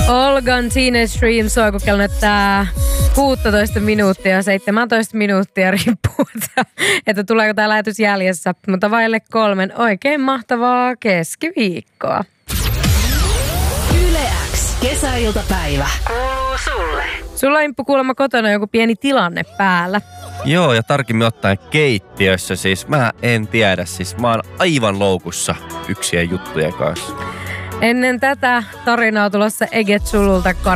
Olgan Teenage Dream soi, kun kello näyttää 16 minuuttia, 17 minuuttia riippuu, että tuleeko tämä lähetys jäljessä. Mutta vaille 3 oikein mahtavaa keskiviikkoa. Yle X, kesäiltapäivä. Kuuluu sulle. Sulla on Imppu kuulemma kotona joku pieni tilanne päällä. Joo, ja tarkemmin ottaen keittiössä siis. Mä en tiedä, siis mä oon aivan loukussa yksien juttujen kanssa. Ennen tätä tarinaa tulossa Eget Sululta